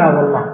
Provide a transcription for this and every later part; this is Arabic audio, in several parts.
كلا والله،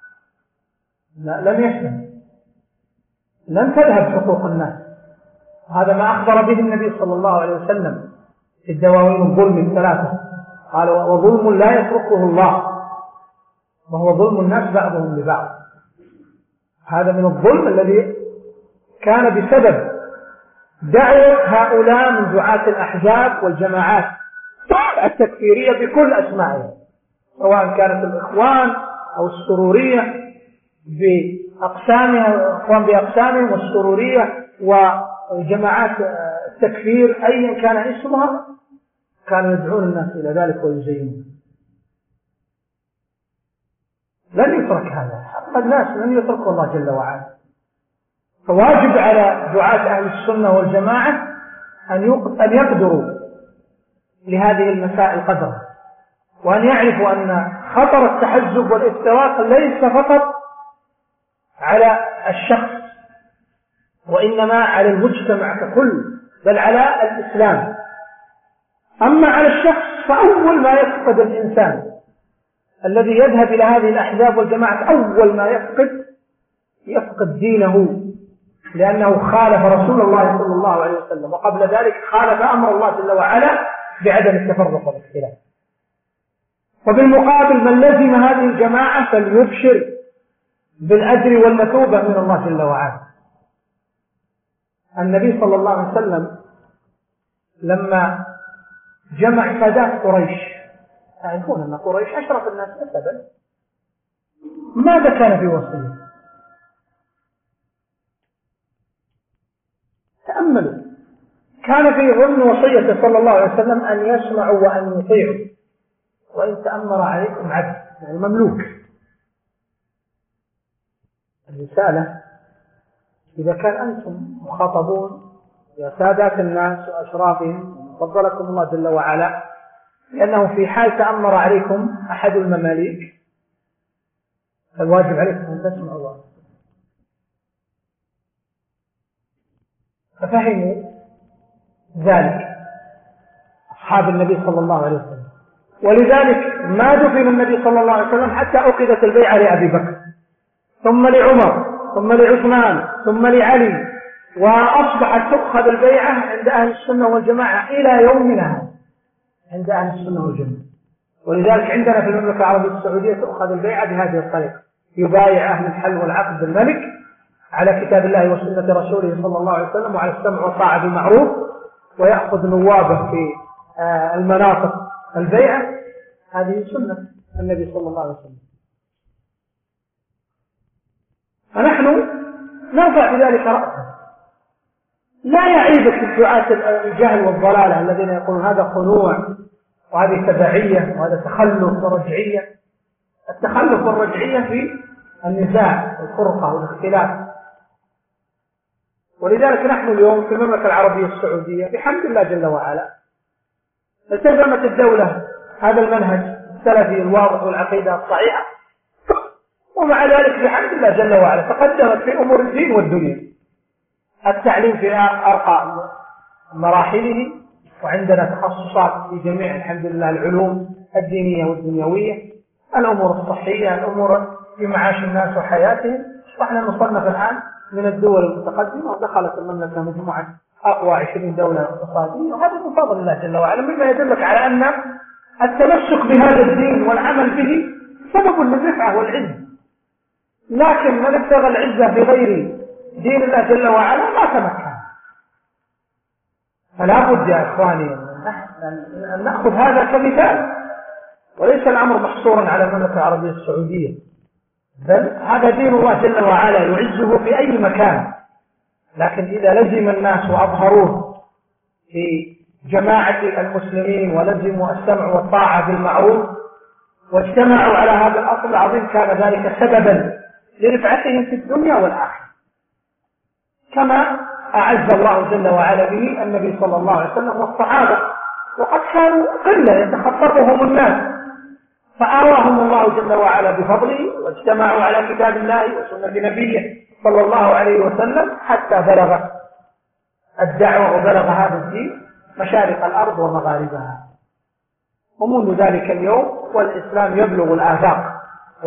لن يسلم، لن تذهب حقوق الناس. هذا ما أخبر به النبي صلى الله عليه وسلم في الدواوين الظلم الثلاثة، قال وظلم لا يتركه الله، وهو ظلم الناس بعضهم لبعض. هذا من الظلم الذي كان بسبب دعوة هؤلاء من دعاة الأحزاب والجماعات التكفيرية بكل أسمائها، سواء كانت الإخوان أو السرورية بأقسامها، الإخوان بأقسامهم والسرورية وجماعات التكفير أيا كان اسمها، كانوا يدعون الناس إلى ذلك ويزينون. لن يترك هذا، حق الناس لن يتركه الله جل وعلا. فواجب على دعاة أهل السنة والجماعة أن يقدروا لهذه المسائل قدرها، وأن يعرفوا أن خطر التحزب والافتراق ليس فقط على الشخص، وإنما على المجتمع ككل، بل على الإسلام. أما على الشخص فأول ما يفقد الإنسان الذي يذهب إلى هذه الأحزاب والجماعات، أول ما يفقد دينه، لأنه خالف رسول الله صلى الله عليه وسلم، وقبل ذلك خالف أمر الله جل وعلا بعدم التفرق والاختلاف. وبالمقابل من لزم هذه الجماعة فليبشر بالأجر والمثوبة من الله جل وعلا. النبي صلى الله عليه وسلم لما جمع سادات قريش، تعرفون أن قريش أشرف الناس نسبا، ماذا كان في وصيه؟ تأملوا، كان في ضمن وصيته صلى الله عليه وسلم أن يسمعوا وأن يطيعوا، وإن تأمر عليكم عبد، يعني مملوك. الرسالة إذا كان أنتم مخاطبون يا سادات الناس وأشرافهم، فضلكم الله جل وعلا، لأنه في حال تأمر عليكم أحد المماليك فالواجب عليكم أن تسمعوا الله. ففهموا ذلك أصحاب النبي صلى الله عليه وسلم، ولذلك ما دفن النبي صلى الله عليه وسلم حتى أخذت البيعة لأبي بكر، ثم لعمر، ثم لعثمان، ثم لعلي، وأصبحت تؤخذ البيعة عند أهل السنة والجماعة إلى يومنا هذا، عند أهل السنة والجماعة. ولذلك عندنا في المملكة العربية السعودية تؤخذ البيعة بهذه الطريقة، يبايع أهل الحل والعقد بالملك على كتاب الله وسنة رسوله صلى الله عليه وسلم، وعلى السمع والطاعة بالمعروف، ويأخذ نوابه في المناطق البيعة. هذه سنة النبي صلى الله عليه وسلم. فنحن نرفع بذلك رأسا، لا يعيبك الدعاة الجهل والضلالة الذين يقولون هذا خنوع وهذه تبعية وهذا تخلف ورجعية. التخلف والرجعية في النزاع والفرقة والاختلاف. ولذلك نحن اليوم في المملكة العربية السعودية بحمد الله جل وعلا التزمت الدولة هذا المنهج السلفي الواضح والعقيدة الصحيحة، ومع ذلك بحمد الله جل وعلا تقدمت في أمور الدين والدنيا. التعليم في أرقى مراحله، وعندنا تخصصات في جميع الحمد لله العلوم الدينية والدنيوية، الأمور الصحية، الأمور في معاش الناس وحياتهم. وإحنا نصنف الآن من الدول المتقدمة، ودخلت المملكة مجموعة أقوى 20 دولة اقتصادية، وهذا من فضل الله جل وعلا، مما يدلك على أن التمسك بهذا الدين والعمل به سبب للرفعة والعز. لكن من ابتغى العزة بغير دين الله جل وعلا ما تمكن. فلا بد يا إخواني أن نأخذ هذا كمثال، وليس الأمر محصورا على المملكة العربية السعودية، بل هذا دين الله جل وعلا يعزه في أي مكان. لكن إذا لزم الناس وأظهروه في جماعة المسلمين ولزموا السمع والطاعة بالمعروف واجتمعوا على هذا الأصل العظيم، كان ذلك سببا لرفعتهم في الدنيا والآخرة، كما أعز الله جل وعلا به النبي صلى الله عليه وسلم والصحابة، وقد كانوا قلة يتخطفهم الناس، فآواهم الله جل وعلا بفضله، واجتمعوا على كتاب الله وسنة نبيه صلى الله عليه وسلم، حتى بلغ الدعوة وبلغ هذا الدين مشارق الأرض ومغاربها. ومنذ ذلك اليوم والإسلام يبلغ الآفاق